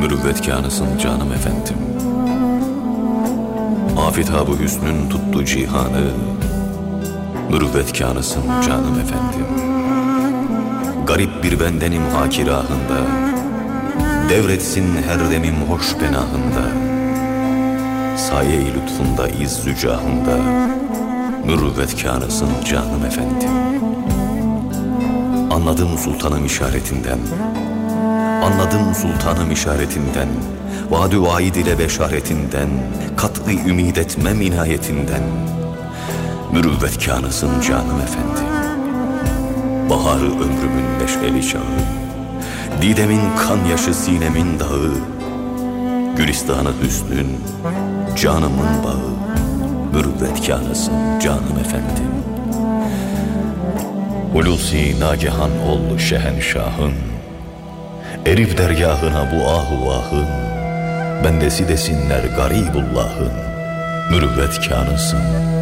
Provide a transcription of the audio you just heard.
Mürüvvetkanısın canım efendim. Afitab-ı hüsnün tuttu cihanı. Mürüvvetkanısın canım efendim. Garip bir bendenim hakirahında. Devretsin her demim hoş penahında. Saye-i lütfunda izzücahında. Mürüvvetkanısın canım efendim. Anladım sultanım işaretinden. Anladım sultanım işaretinden. Vaad-ı vaid ile beşaretinden. Kat'ı ümid etmem inayetinden. Mürüvvetkanısın canım efendim. Baharı ömrümün neşeli çağı. Didemin kan yaşı sinemin dağı. Gülistanı hüsnün canımın bağı. Mürüvvetkanısın canım efendim. Hulusi nagehan oldu şehenşahın. Erip dergahına bu ahu vahın. Bendesi desinler garibullahın. Mürüvvetkanısın